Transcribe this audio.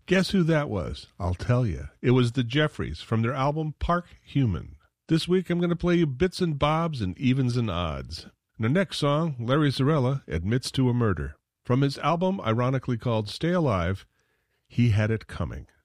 Guess who that was? I'll tell you. It was the Jeffries from their album Park Human. This week I'm going to play you bits and bobs and evens and odds. In the next song, Larry Zarella admits to a murder. From his album, ironically called Stay Alive, He Had It Coming.